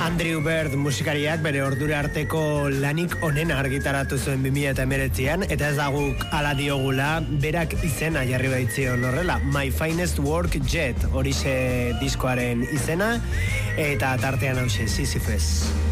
Andrew Bird musikariak bere ordura arteko lanik onena argitaratu zuen 2019an, eta ez da guk ala diogula, berak izena jarri baitzion horrela, My Finest Work Yet, horixe diskoaren izena, eta tartean hause, Sisyphus.